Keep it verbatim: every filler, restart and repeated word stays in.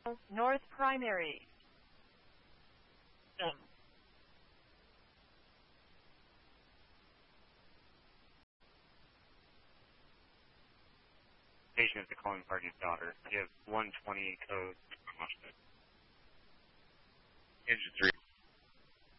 North Primary. Um, Patient is the calling party's daughter. Give one twenty code. Engine three.